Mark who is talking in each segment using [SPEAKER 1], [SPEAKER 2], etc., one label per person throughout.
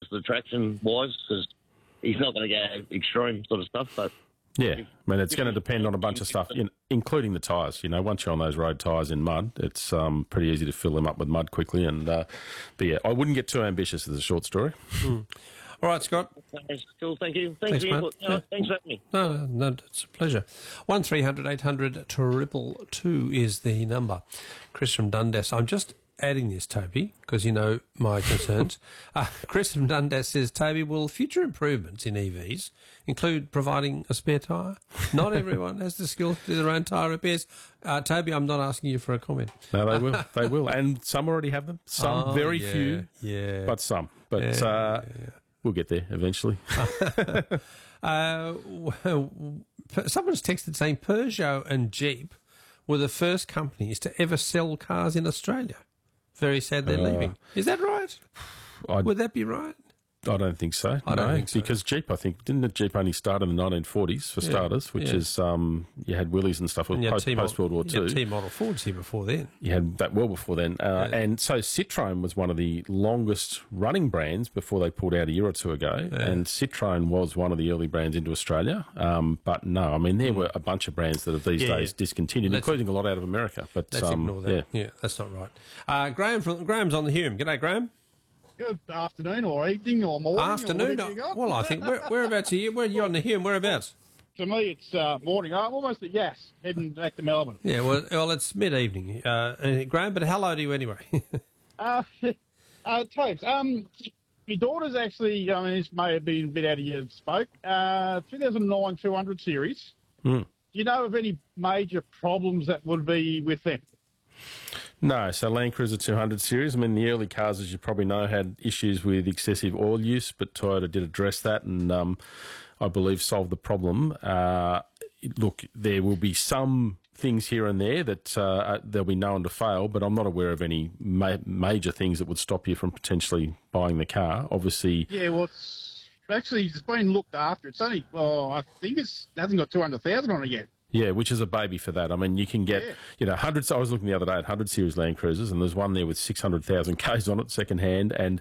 [SPEAKER 1] the traction-wise, because he's not going to go extreme sort of stuff. But
[SPEAKER 2] yeah, I mean, it's going to depend on a bunch of stuff, including the tyres. You know, once you're on those road tyres in mud, it's pretty easy to fill them up with mud quickly. And but yeah, I wouldn't get too ambitious as a short story.
[SPEAKER 3] All right, Scott.
[SPEAKER 1] Cool, thank you. Thanks for your input. Thanks for having me.
[SPEAKER 3] No, it's a pleasure. 1300 800 222 is the number. Chris from Dundas. I'm just adding this, Toby, because you know my concerns. Chris from Dundas says, Toby, will future improvements in EVs include providing a spare tyre? Not everyone has the skills to do their own tyre repairs. Toby, I'm not asking you for a comment.
[SPEAKER 2] No, they will. They will. And some already have them. Some, very few, but some. But we'll get there eventually.
[SPEAKER 3] Someone's texted saying Peugeot and Jeep were the first companies to ever sell cars in Australia. Very sad they're leaving. Is that right? Would that be right?
[SPEAKER 2] I don't think so.
[SPEAKER 3] I don't think so.
[SPEAKER 2] Because Jeep, I think, didn't the Jeep only start in the 1940s for starters, which is, you had Willys and stuff post-World War II.
[SPEAKER 3] You had T-Model Fords here before then.
[SPEAKER 2] You had that well before then. And so Citroën was one of the longest running brands before they pulled out a year or two ago. Yeah. And Citroën was one of the early brands into Australia. But no, I mean, there were a bunch of brands that have these days discontinued, including a lot out of America. But
[SPEAKER 3] let's ignore that. Yeah, that's not right. Graham's on the Hume. G'day, Graham.
[SPEAKER 4] Good afternoon or evening or morning.
[SPEAKER 3] Afternoon. Well, I think whereabouts are you? Where are you on the Hume? Whereabouts?
[SPEAKER 4] To me, it's morning. I'm almost at Yass, heading back to Melbourne.
[SPEAKER 3] Yeah, well, it's mid-evening, Graham. But hello to you anyway.
[SPEAKER 4] Tobes, my daughter's actually. I mean, this may have been a bit out of your spoke. 2009 200 series. Do you know of any major problems that would be with them?
[SPEAKER 2] No, so Land Cruiser 200 series, I mean, the early cars, as you probably know, had issues with excessive oil use, but Toyota did address that and I believe solved the problem. Look, there will be some things here and there that there'll be known to fail, but I'm not aware of any major things that would stop you from potentially buying the car. Obviously...
[SPEAKER 4] Yeah, well, it's been looked after. It's only, I think it hasn't got 200,000 on it yet.
[SPEAKER 2] Yeah, which is a baby for that. I mean, you can get, hundreds. I was looking the other day at 100 series Land Cruisers, and there's one there with 600,000 Ks on it, second hand, and,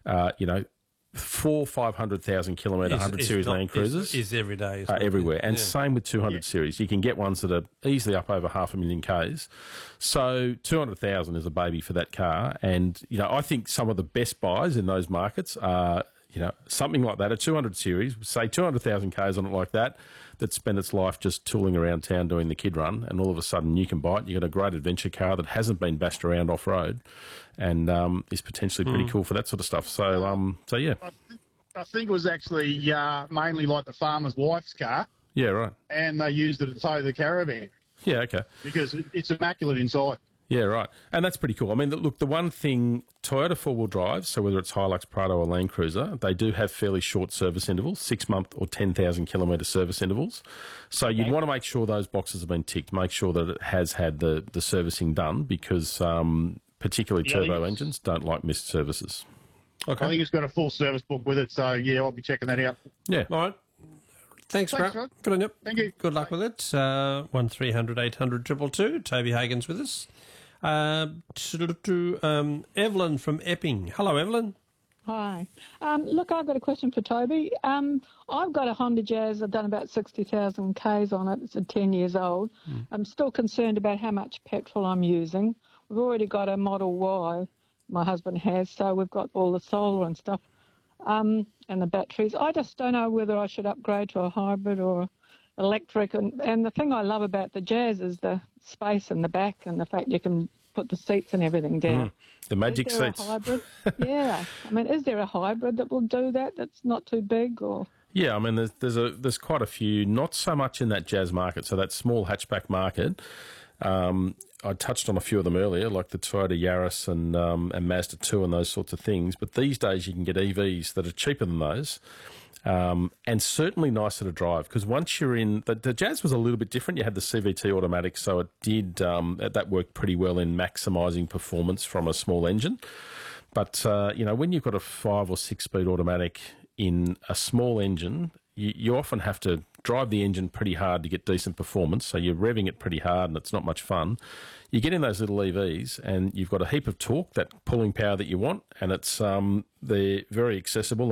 [SPEAKER 2] 500,000 kilometre 100 series Land Cruisers.
[SPEAKER 3] Is every day.
[SPEAKER 2] Everywhere. And same with 200 series. You can get ones that are easily up over 500,000 Ks. So 200,000 is a baby for that car. And, I think some of the best buys in those markets are, something like that, a 200 series, say 200,000 Ks on it like that spent its life just tooling around town doing the kid run, and all of a sudden you can buy it. You've got a great adventure car that hasn't been bashed around off-road and is potentially pretty cool for that sort of stuff. So, yeah.
[SPEAKER 4] I think it was actually mainly like the farmer's wife's car.
[SPEAKER 2] Yeah, right.
[SPEAKER 4] And they used it to tow the caravan.
[SPEAKER 2] Yeah, okay.
[SPEAKER 4] Because it's immaculate inside.
[SPEAKER 2] Yeah, right. And that's pretty cool. I mean, look, the one thing, Toyota four-wheel drive, so whether it's Hilux, Prado or Land Cruiser, they do have fairly short service intervals, 6-month or 10,000 kilometre service intervals. So you'd want to make sure those boxes have been ticked, make sure that it has had the servicing done because particularly turbo engines don't like missed services.
[SPEAKER 4] Okay. I think it's got a full service book with it, so yeah, I'll be checking that out.
[SPEAKER 2] Yeah.
[SPEAKER 3] All right. Thanks, Grant. Good on you.
[SPEAKER 4] Thank you.
[SPEAKER 3] Good luck with it. 1300 800 222. Toby Hagen's with us. Evelyn from Epping. Hello, Evelyn.
[SPEAKER 5] Hi. Look, I've got a question for Toby. I've got a Honda Jazz. I've done about 60,000 Ks on it. It's 10 years old. I'm still concerned about how much petrol I'm using. We've already got a Model Y, my husband has, so we've got all the solar and stuff and the batteries. I just don't know whether I should upgrade to a hybrid or electric. And the thing I love about the Jazz is the space in the back and the fact you can put the seats and everything down.
[SPEAKER 2] The magic
[SPEAKER 5] is there
[SPEAKER 2] seats.
[SPEAKER 5] A hybrid? Yeah. I mean, is there a hybrid that will do that that's not too big or...
[SPEAKER 2] Yeah, I mean, there's quite a few, not so much in that Jazz market, so that small hatchback market. I touched on a few of them earlier, like the Toyota Yaris and Mazda 2 and those sorts of things. But these days you can get EVs that are cheaper than those and certainly nicer to drive because once you're in... The Jazz was a little bit different. You had the CVT automatic, so it did... that worked pretty well in maximising performance from a small engine. But, when you've got a 5 or 6-speed automatic in a small engine, you often have to drive the engine pretty hard to get decent performance, so you're revving it pretty hard and it's not much fun. You get in those little EVs and you've got a heap of torque, that pulling power that you want, and it's they're very accessible